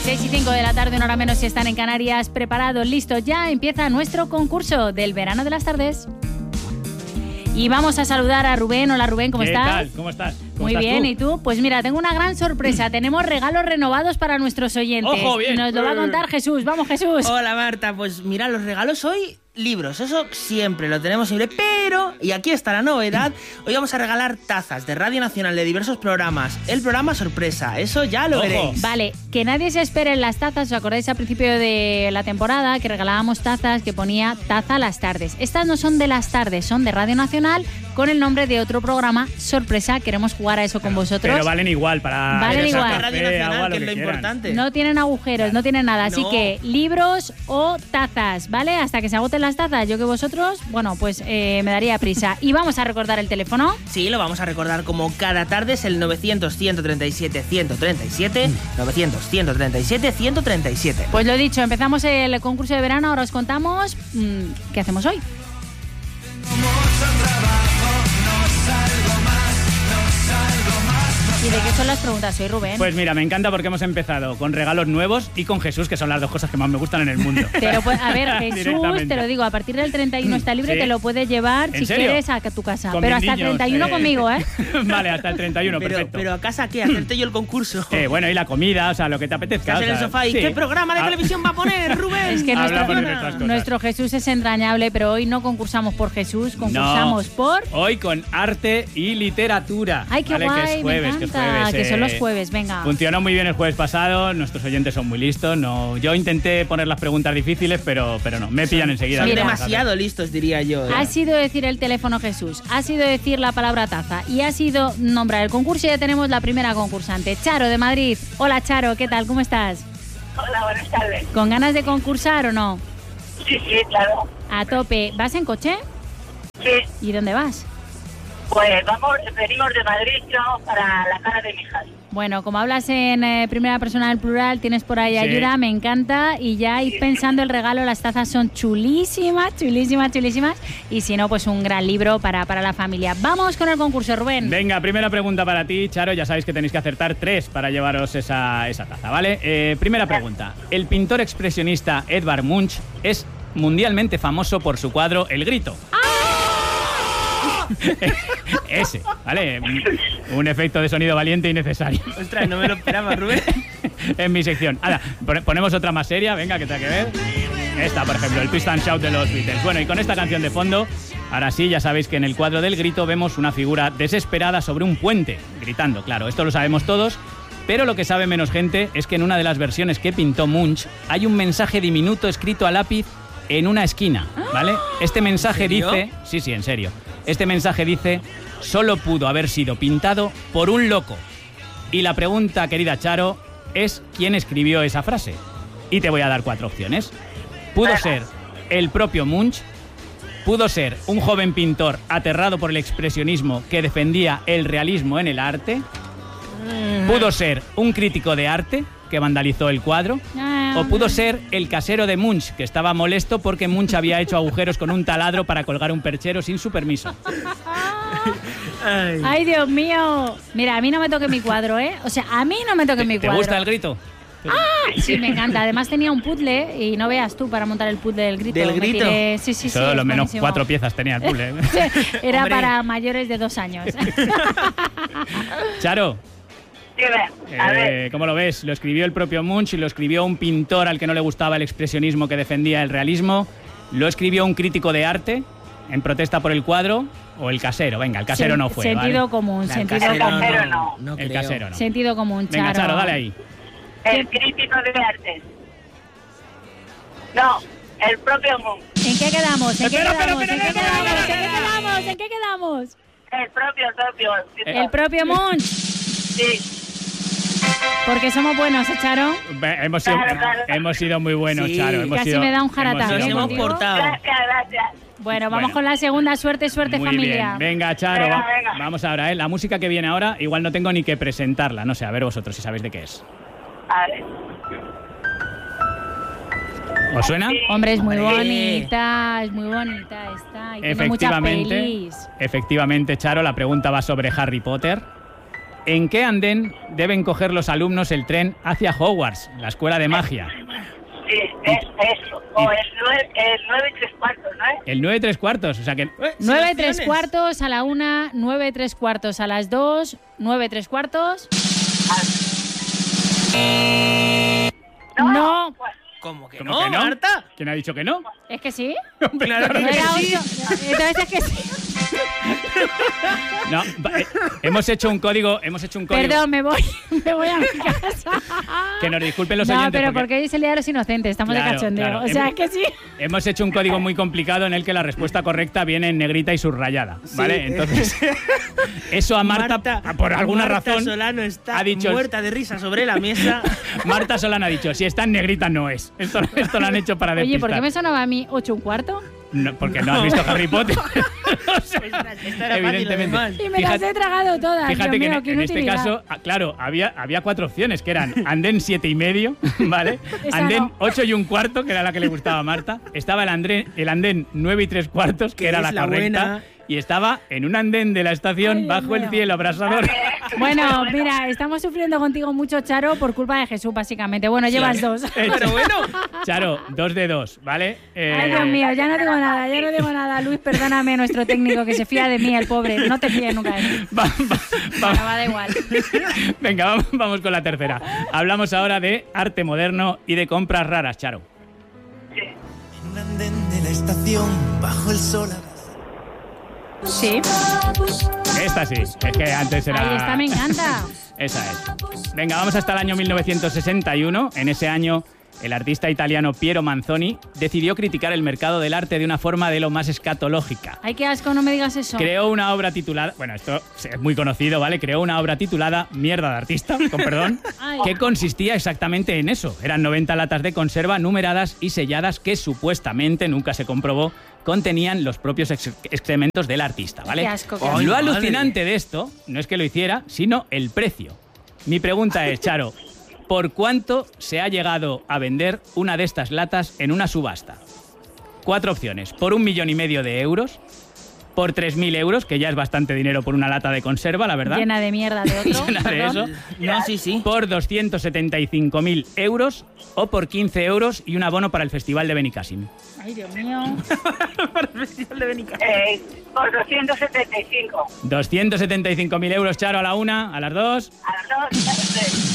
6:05 de la tarde, una hora menos si están en Canarias. Preparados, listos, ya empieza nuestro concurso del verano de las tardes. Y vamos a saludar a Rubén. Hola Rubén, ¿cómo estás? ¿Qué tal? ¿Cómo estás? Muy bien, ¿y tú? Pues mira, tengo una gran sorpresa. Tenemos regalos renovados para nuestros oyentes. ¡Ojo, bien! Nos lo va a contar Jesús. ¡Vamos, Jesús! Hola Marta, pues mira, los regalos hoy, libros, eso siempre lo tenemos siempre, pero, y aquí está la novedad, hoy vamos a regalar tazas de Radio Nacional de diversos programas, el programa sorpresa, eso ya lo veréis. Vale, que nadie se espere en las tazas. ¿Os acordáis al principio de la temporada que regalábamos tazas que ponía taza a las tardes? Estas no son de las tardes, son de Radio Nacional con el nombre de otro programa sorpresa. Queremos jugar a eso con vosotros. Pero valen igual para... Valen igual. Café, Radio Nacional, agua, que es lo quieran. importante. No tienen agujeros, no tienen nada. Así No. que libros o tazas, ¿vale? Hasta que se agoten las tazas. Yo que vosotros, bueno, pues me daría prisa. Y vamos a recordar el teléfono. Sí, lo vamos a recordar como cada tarde, es el 900-137-137, 900-137-137. Pues lo dicho, empezamos el concurso de verano. Ahora os contamos qué hacemos hoy. ¿Y de qué son las preguntas hoy, Rubén? Pues mira, me encanta porque hemos empezado con regalos nuevos y con Jesús, que son las dos cosas que más me gustan en el mundo. Pero pues, a ver, Jesús, Directamente. te lo digo, a partir del 31 está libre, ¿Sí? te lo puedes llevar ¿En si serio? quieres a tu casa. Con Pero mis hasta el niños, 31 conmigo, ¿eh? Vale, hasta el 31, perfecto. Pero a casa, ¿qué? Hacerte yo el concurso. Bueno, y la comida, o sea, lo que te apetezca. Estás en o el sea, sofá y sí. ¿qué programa de televisión va a poner, Rubén? Es que Hablamos de nuestras cosas. nuestro Jesús es entrañable, pero hoy no concursamos por Jesús, concursamos por... Hoy con arte y literatura. ¡Ay, qué ¿vale? guay! Que es jueves, me encanta, que son los jueves, venga. Funcionó muy bien el jueves pasado, nuestros oyentes son muy listos. No, yo intenté poner las preguntas difíciles, pero no, me pillan enseguida. Son Mira. demasiado listos, diría yo. Ha sido decir el teléfono Jesús, ha sido decir la palabra taza y ha sido nombrar el concurso. Y ya tenemos la primera concursante, Charo de Madrid. Hola Charo, ¿qué tal? ¿Cómo estás? Hola, buenas tardes. ¿Con ganas de concursar o no? Sí, claro. A tope. ¿Vas en coche? Sí, ¿Y dónde vas? pues venimos de Madrid, vamos para la cara de mi Javi. Bueno, como hablas en primera persona del plural, tienes por ahí Sí. ayuda, me encanta. Y ya ir pensando el regalo, las tazas son chulísimas, chulísimas, chulísimas. Y si no, pues un gran libro para la familia. Vamos con el concurso, Rubén. Venga, primera pregunta para ti, Charo. Ya sabéis que tenéis que acertar 3 para llevaros esa taza, ¿vale? Primera pregunta. El pintor expresionista Edvard Munch es mundialmente famoso por su cuadro El Grito. Ese, ¿vale? Un efecto de sonido valiente y necesario. Ostras, no me lo esperaba, Rubén. En mi sección. Ahora, ponemos otra más seria, venga, que tenga que ver. Esta, por ejemplo, el Twist and Shout de los Beatles. Bueno, y con esta canción de fondo, ahora sí, ya sabéis que en el cuadro del Grito vemos una figura desesperada sobre un puente, gritando, claro, esto lo sabemos todos, pero lo que sabe menos gente es que en una de las versiones que pintó Munch hay un mensaje diminuto escrito a lápiz en una esquina, ¿vale? Este mensaje ¿En serio? dice... Sí, en serio. Este mensaje dice, solo pudo haber sido pintado por un loco. Y la pregunta, querida Charo, es ¿quién escribió esa frase? Y te voy a dar 4 opciones. Pudo ser el propio Munch, pudo ser un joven pintor aterrado por el expresionismo que defendía el realismo en el arte, pudo ser un crítico de arte que vandalizó el cuadro, o pudo ser el casero de Munch, que estaba molesto porque Munch había hecho agujeros con un taladro para colgar un perchero sin su permiso. ¡Ay, Dios mío! Mira, a mí no me toque mi cuadro, ¿eh? O sea, a mí no me toque mi ¿Te cuadro. gusta el grito? Sí, me encanta. Además tenía un puzzle y no veas tú para montar el puzzle del Grito. ¿Del Me Grito? tiré- Sí, Eso es lo menos buenísimo. 4 piezas tenía el puzzle. Era Hombre. para mayores de 2 años. Charo, Dime, a ver, ¿cómo lo ves? Lo escribió el propio Munch y lo escribió un pintor al que no le gustaba el expresionismo que defendía el realismo. Lo escribió un crítico de arte en protesta por el cuadro o el casero. Venga, el casero no fue, Sentido ¿vale? común, El sentido casero común. casero no. no El creo. casero no. Sentido común, Charo. Venga, Charo, dale ahí. el crítico de arte. No, el propio Munch. ¿En qué quedamos? ¿En qué Espera, quedamos? espera, ¿En qué espera, quedamos? espera, ¿En qué espera. quedamos? ¿En qué quedamos? El propio. El propio Munch. Sí, Porque somos buenos, ¿eh, Charo? Claro. Hemos sido muy buenos, Sí. Charo. Casi me da un jarataje, Nos ¿eh? hemos contigo. portado. gracias. Bueno, vamos Bueno. con la segunda. Suerte, Muy familia. bien. Venga, Charo, Venga, venga. vamos ahora, ¿eh? La música que viene ahora, igual no tengo ni que presentarla. No sé, a ver vosotros si sabéis de qué es. A ver. ¿Os suena? Sí. Hombre, es muy Hombre. bonita, es muy bonita esta. Y tiene muchas pelis. Efectivamente, Charo, la pregunta va sobre Harry Potter. ¿En qué andén deben coger los alumnos el tren hacia Hogwarts, la escuela de magia? Sí, es eso. O el 9 3 cuartos, ¿no es? El 9 3 cuartos, o sea que... 9 3 cuartos a la 1, 9 3 cuartos a las 2, 9 3 cuartos... No. ¿Cómo que ¿Cómo no, que no? Marta? ¿Quién ha dicho que no? ¿Es que sí? Claro ¿No que era sí. 8? Entonces es que sí. No, hemos hecho un código... Perdón, me voy a mi casa. Que nos disculpen los no, oyentes. pero porque hoy es el Día de los Inocentes, estamos Claro, de cachondeo. claro. O sea, es que sí. Hemos hecho un código muy complicado en el que la respuesta correcta viene en negrita y subrayada, ¿vale? Sí. Entonces, eso a Marta, por alguna Marta razón, Solano está ha dicho... muerta de risa sobre la mesa. Marta Solano ha dicho, si está en negrita no es. Esto lo han hecho para despistar. Oye, ¿por qué me sonaba a mí 8 un cuarto? No, porque no has visto Harry Potter. O sea, Esta era fácil, además. Y me las he tragado todas. Fíjate Dios que mío, qué en este inutilidad. caso, claro, había 4 opciones, que eran andén 7 y medio, ¿vale? Esa Andén no. 8 y un cuarto, que era la que le gustaba a Marta. Estaba el andén 9 y 3 cuartos, que Que era es la la correcta. buena. Y estaba en un andén de la estación Ay, Dios bajo el mío. cielo abrasador. Bueno, mira, estamos sufriendo contigo mucho, Charo, por culpa de Jesús, básicamente. Bueno, llevas 2. Pero bueno. Charo, 2 de 2, ¿vale? Ay, Dios mío, ya no digo nada. Luis, perdóname, nuestro técnico, que se fía de mí, el pobre. No te fíes nunca de mí. Bueno, va da igual. Venga, vamos con la tercera. Hablamos ahora de arte moderno y de compras raras, Charo. En un andén de la estación, bajo el sol. Sí, Esta sí, es que antes era... ahí está, me encanta. Esa es. Venga, vamos hasta el año 1961. En ese año, el artista italiano Piero Manzoni decidió criticar el mercado del arte de una forma de lo más escatológica. Ay, qué asco, no me digas eso. Creó una obra titulada... Bueno, esto es muy conocido, ¿vale? Creó una obra titulada Mierda de artista, con perdón, Ay. que consistía exactamente en eso. Eran 90 latas de conserva numeradas y selladas que supuestamente, nunca se comprobó, contenían los propios excrementos del artista, ¿vale? Qué asco, qué Lo asco. alucinante de esto no es que lo hiciera, sino el precio. Mi pregunta es, Charo, ¿por cuánto se ha llegado a vender una de estas latas en una subasta? 4 opciones. Por 1,5 millones de euros, por 3.000 euros, que ya es bastante dinero por una lata de conserva, la verdad. Llena de mierda de otro. Llena de perdón. eso. No, sí. Por 275.000 euros o por 15 euros y un abono para el Festival de Benicàssim. Ay, Dios mío. Para el Festival de Benicàssim. Por 275. 275.000 euros, Charo, a la 1, a las 2. A las 2,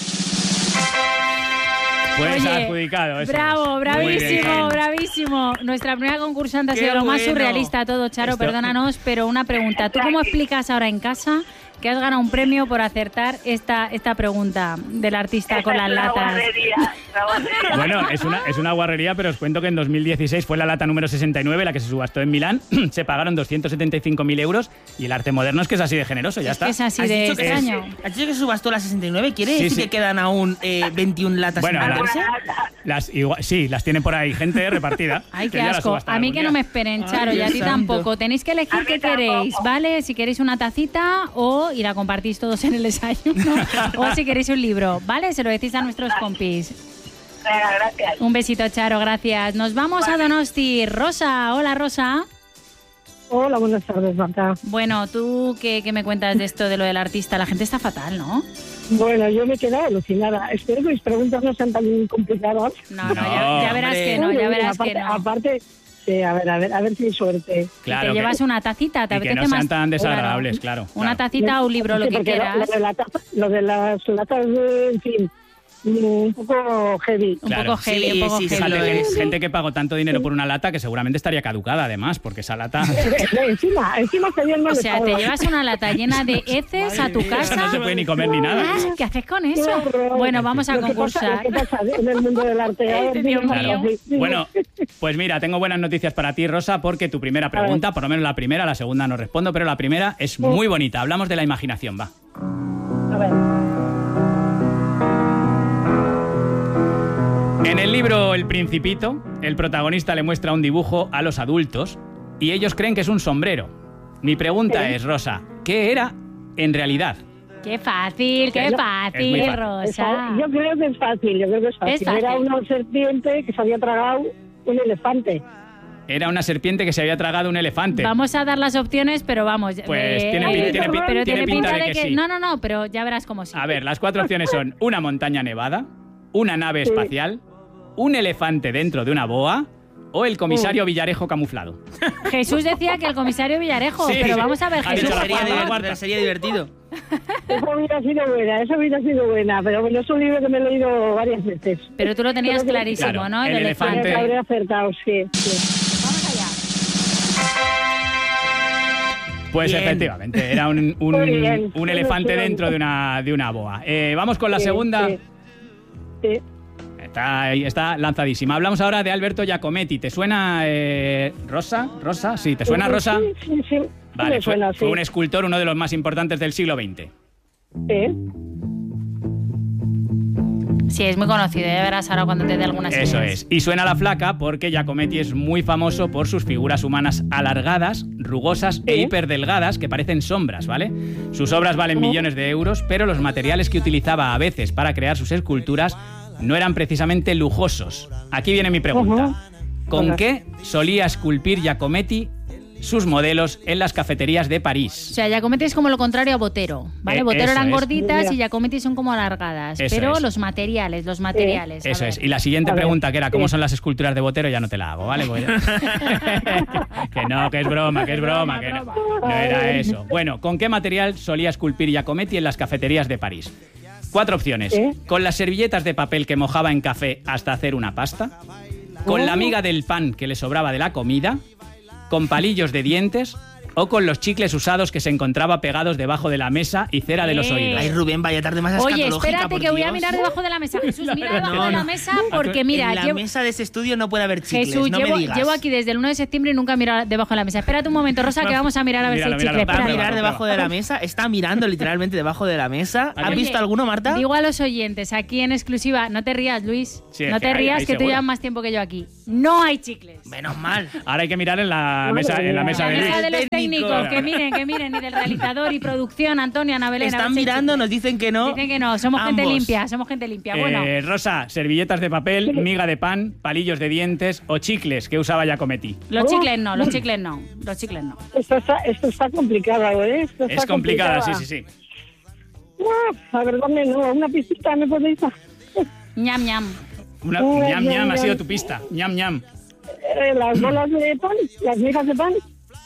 Pues Oye, adjudicado. Eso bravo, es. Muy bien, bravísimo, Charo. bravísimo. Nuestra primera concursante ha Qué sido lo más bueno. surrealista todo, Charo, Esto- perdónanos, pero una pregunta. ¿Tú cómo explicas ahora en casa que has ganado un premio por acertar esta pregunta del artista con las latas? Bueno, es una guarrería, pero os cuento que en 2016 fue la lata número 69, la que se subastó en Milán. Se pagaron 275.000 euros y el arte moderno es que es así de generoso, ya Es está. que es así ¿Has de dicho que extraño. ¿Has dicho que subastó la 69? ¿Quiere Sí, decir sí. que quedan aún 21 latas Bueno, sin la- venderse? sí, las tiene por ahí gente repartida. Ay, que qué ya las asco. subastará A mí algún que día. no me esperen, Charo, Ay, y a Dios ti santo. tampoco. Tenéis que elegir A mí qué tampoco. queréis, ¿vale? Si queréis una tacita o y la compartís todos en el desayuno. O si queréis un libro, ¿vale? Se lo decís a nuestros compis. Venga, gracias. Un besito, Charo, gracias. Nos vamos a Donosti. Rosa, hola, Rosa. Hola, buenas tardes, Marta. Bueno, ¿tú qué me cuentas de esto de lo del artista? La gente está fatal, ¿no? Bueno, yo me he quedado alucinada. Espero que mis preguntas no sean tan complicadas. No, No, ya verás hombre. que no, ya verás aparte, que no. Aparte, sí, a ver si hay suerte. Claro, te que- llevas una tacita, te y que apetece no sean más. tan desagradables, claro. Una claro. tacita o un libro, lo Sí, que porque quieras. Lo de las latas, en fin, un poco heavy. Un Claro. poco heavy, Sí, un poco sí, heavy. lo Fíjate, es. gente que pagó tanto dinero por una lata que seguramente estaría caducada además, porque esa lata... encima se O sea, te llevas una lata llena de heces a tu Eso casa. no se puede ni comer ni nada. Ah, ¿qué haces con eso? Bueno, vamos a concursar. ¿Qué pasa en el mundo del arte? A ver, Dios dime, mío. sí. Bueno, pues mira, tengo buenas noticias para ti, Rosa, porque tu primera pregunta, por lo menos la primera, la segunda no respondo, pero la primera es muy bonita. Hablamos de la imaginación, va. A ver. En el libro El Principito, el protagonista le muestra un dibujo a los adultos y ellos creen que es un sombrero. Mi pregunta es, Rosa, ¿qué era en realidad? Qué fácil, qué Es muy fácil, fácil. Rosa. Yo creo que es fácil, Es fácil. Era una serpiente que se había tragado un elefante. Era una serpiente que se había tragado un elefante. Vamos a dar las opciones, pero vamos. Pues tiene pinta de que sí. No, pero ya verás cómo sí. A ver, las 4 opciones son una montaña nevada, una nave espacial, un elefante dentro de una boa o el comisario Villarejo camuflado. Jesús decía que el comisario Villarejo, Sí, pero sí. vamos a ver, Ha Jesús. dicho Sería divertido. Eso hubiera sido buena, pero bueno, es un libro que me he leído varias veces. Pero tú lo tenías clarísimo, Claro, ¿no? el elefante. Habría acertado, sí. Vamos allá. Pues Bien. efectivamente, era un Muy bien. elefante Muy dentro de una boa. Vamos con la segunda. Sí. Está lanzadísima. Hablamos ahora de Alberto Giacometti. ¿Te suena Rosa? ¿Rosa? Sí, ¿te suena Rosa? Sí. Vale, Me suena, fue sí. un escultor, uno de los más importantes del siglo XX. Sí. Sí, es muy conocido, ya verás ahora cuando te dé algunas Eso ideas. es. Y suena la flaca porque Giacometti es muy famoso por sus figuras humanas alargadas, rugosas e hiperdelgadas que parecen sombras, ¿vale? Sus obras valen millones de euros, pero los materiales que utilizaba a veces para crear sus esculturas no eran precisamente lujosos. Aquí viene mi pregunta. ¿Con qué solía esculpir Giacometti sus modelos en las cafeterías de O París? sea, Giacometti es como lo contrario a Botero, ¿vale? Botero eso eran es. gorditas y Giacometti son como alargadas. Eso pero es. los materiales. Eso a ver. es. Y la siguiente A ver, pregunta, que era ¿cómo sí. son las esculturas de Botero? Ya no te la hago, ¿vale? Pues que no, que es broma, que no era eso. Bueno, ¿con qué material solía esculpir Giacometti en las cafeterías de París? 4 opciones. ¿Sí? Con las servilletas de papel que mojaba en café hasta hacer una pasta, con la miga del pan que le sobraba de la comida, con palillos de dientes o con los chicles usados que se encontraba pegados debajo de la mesa y cera de los oídos. Ay, Rubén, vaya tarde más Oye, escatológica, espérate por que voy a Dios. mirar debajo de la mesa. Jesús, mira debajo No, de la no. mesa porque mira, en la mesa de ese estudio no puede haber chicles, Jesús, no me digas. llevo aquí desde el 1 de septiembre y nunca he mirado debajo de la mesa. Espérate un momento, Rosa, que vamos a mirar a ver Míralo, si hay chicles. míralo, Va a Espérate. mirar debajo de la mesa, está mirando literalmente debajo de la mesa. ¿Has Oye, visto alguno, Marta? Digo a los oyentes, aquí en exclusiva, no te rías, Luis. Sí, no es que te hay- rías, hay que tú seguro. llevas más tiempo que yo aquí. No hay chicles. Menos mal. Ahora hay que mirar en la mesa de La Luis. mesa de los Técnico. técnicos, que miren, y del realizador y producción, Antonio, Ana Belén. a ver Están si hay mirando, chicles. nos dicen que no. Dicen que no, somos gente Ambos. limpia. Bueno, Rosa, servilletas de papel, miga de pan, palillos de dientes o chicles que usaba Giacometti. los chicles no. Esto está complicado, ¿eh? Esto está Es complicada, complicada. sí. La verdad, no. Una pistita me podéis dar. ñam, ñam. Ñam, ñam, ha sido tu pista. Ñam, ñam. Las bolas de pan, las migas de pan.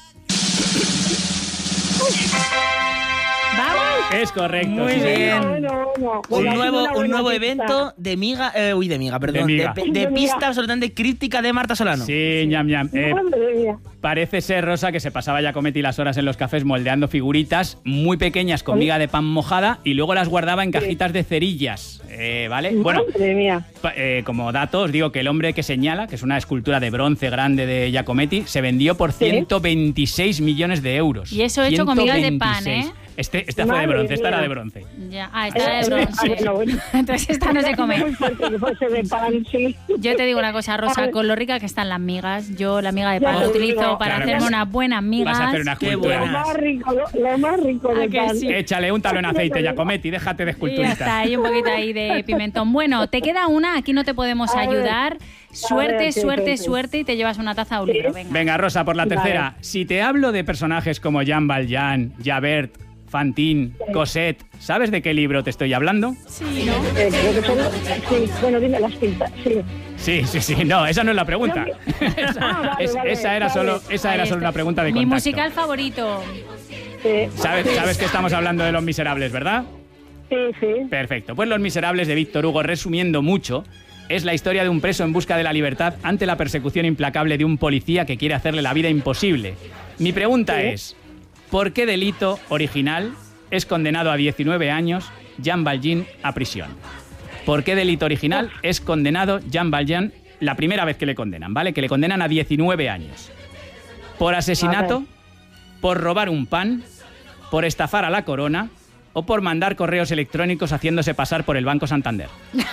¡Vamos! Es correcto. Muy sí, señor. bien. Bueno, Un una nuevo buena evento de miga, perdón, De miga. de pista absolutamente críptica de Marta Solano. Sí, ñam, ñam. pista. Madre mía. Parece ser, Rosa, que se pasaba Giacometti las horas en los cafés moldeando figuritas muy pequeñas con miga de pan mojada y luego las guardaba en cajitas de cerillas. ¿Vale? Bueno, Madre mía. como dato, os digo que el hombre que señala, que es una escultura de bronce grande de Giacometti, se vendió por 126 millones de euros. Y eso hecho con migas de pan, 126. ¿eh? Este fue de Madre bronce, esta era mía. de bronce. Ya. Ah, esta de bronce. Bueno. Entonces esta no se come. Muy fuerte que fuese de pan, sí. Yo te digo una cosa, Rosa, A ver. con lo rica que están las migas, yo la miga de Ya pan la te utilizo digo. para Claro, hacerme vas- unas buenas migas. Vas a hacer una Qué escultura. Lo buenas. más rico ¿A de que pan. sí? Échale un talón aceite, Giacometti, déjate de Y ya esculturitas. está, hay un poquito ahí de pimentón. Bueno, te queda una, aquí no te podemos A ver. ayudar. Suerte, sí, suerte, sí. suerte y te llevas una taza o un libro. Venga. Venga, Rosa, por la Vale. tercera. Si te hablo de personajes como Jean Valjean, Javert, Fantine, Cosette, ¿sabes de qué libro te estoy hablando? Sí, ¿no? Creo que son... Sí, bueno, dime las pistas. Sí. Sí, no, esa no es la pregunta. vale, Esa era vale. solo Ahí una está. pregunta de Mi contacto. musical favorito. Sí, ¿Sabes que estamos hablando de Los Miserables, verdad? sí. Perfecto. Pues Los Miserables de Víctor Hugo, resumiendo mucho, es la historia de un preso en busca de la libertad ante la persecución implacable de un policía que quiere hacerle la vida imposible. Mi pregunta es, ¿por qué delito original es condenado a 19 años Jean Valjean a prisión? ¿Por qué delito original es condenado Jean Valjean la primera vez que le condenan, ¿vale? Que le condenan a 19 años. ¿Por asesinato? ¿Por robar un pan? ¿Por estafar a la corona? ¿O por mandar correos electrónicos haciéndose pasar por el Banco Santander?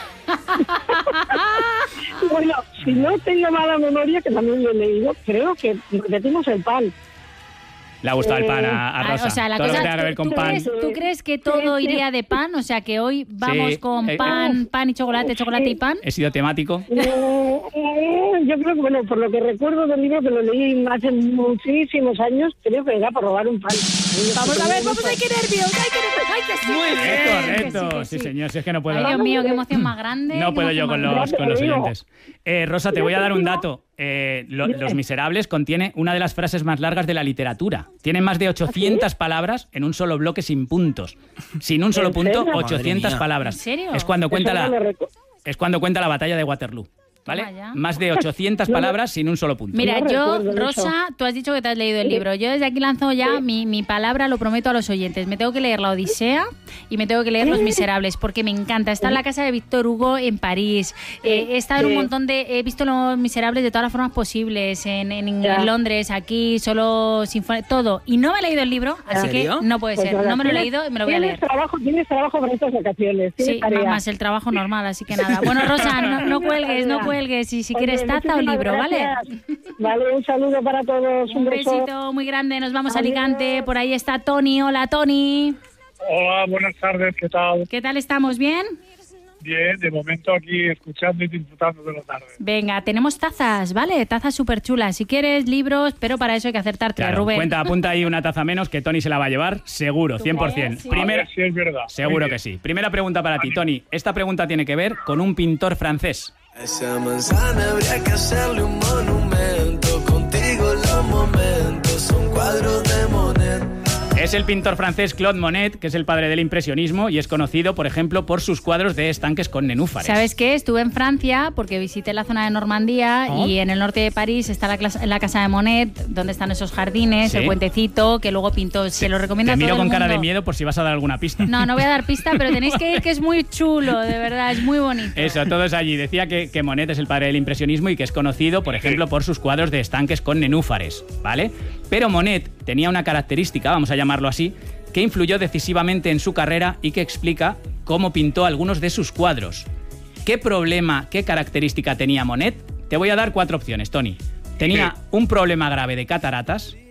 Bueno, si no tengo mala memoria, que también lo he leído, creo que repetimos el pan. Le ha gustado el pan a Rosa. O sea, la todo lo que cosa, tenga que ver con ¿tú pan. crees que todo iría de pan? O sea, que hoy vamos con pan y chocolate y pan. He sido temático. Yo creo que, bueno, por lo que recuerdo del libro, que lo leí hace muchísimos años, creo que era por robar un pan. Vamos a ver, hay que nervios, hay que ser. Muy bien, correcto. Que Sí, señor, si es que no puedo. Ay, Dios mío, qué emoción más grande. No puedo yo con los oyentes. Rosa, te voy a dar un dato. Los Miserables contiene una de las frases más largas de la literatura. Tiene más de 800 palabras en un solo bloque sin puntos. Sin un solo punto, 800 palabras. ¿En serio? Es cuando cuenta la batalla de Waterloo. ¿Vale? Más de 800 palabras sin un solo punto. Mira, yo, Rosa, tú has dicho que te has leído el libro. Yo desde aquí lanzo ya mi palabra, lo prometo a los oyentes. Me tengo que leer La Odisea y me tengo que leer Los Miserables, porque me encanta. Está en la casa de Víctor Hugo en París. He estado en un montón he visto Los Miserables de todas las formas posibles. En Londres, aquí, solo todo. Y no me he leído el libro, así que no puede ser. No me lo he leído y me lo voy a leer. Tienes trabajo para estas vacaciones. Sí, más el trabajo normal, así que nada. Bueno, Rosa, no cuelgues, y si quieres taza o libro, ¿vale? Vale, un saludo para todos. Un besito muy grande, nos vamos a Alicante. Por ahí está Tony. Hola, Tony. Hola, buenas tardes, ¿qué tal? ¿Qué tal estamos? ¿Bien? Bien, de momento aquí escuchando y disfrutando de la tarde. Venga, tenemos tazas, ¿vale? Tazas súper chulas. Si quieres, libros, pero para eso hay que acertarte, claro, Rubén. Apunta ahí una taza menos que Tony se la va a llevar, seguro, 100%. Sí. Sí, es verdad. Seguro que sí. Primera pregunta para ti, Tony. Esta pregunta tiene que ver con un pintor francés. A esa manzana habría que hacerle un monumento. Contigo los momentos son cuadros de Monet. Es el pintor francés Claude Monet, que es el padre del impresionismo y es conocido, por ejemplo, por sus cuadros de estanques con nenúfares. ¿Sabes qué? Estuve en Francia porque visité la zona de Normandía y en el norte de París está la casa de Monet, donde están esos jardines, el puentecito, que luego pintó. Se lo recomiendo a todo el mundo. Te miro con cara de miedo por si vas a dar alguna pista. No voy a dar pista, pero tenéis que ir, que es muy chulo, de verdad, es muy bonito. Eso, todos allí. Decía que Monet es el padre del impresionismo y que es conocido, por ejemplo, por sus cuadros de estanques con nenúfares, ¿vale? Pero Monet tenía una característica, vamos a llamarlo así, que influyó decisivamente en su carrera y que explica cómo pintó algunos de sus cuadros. ¿Qué problema, qué característica tenía Monet? Te voy a dar 4 opciones, Tony. Tenía un problema grave de cataratas,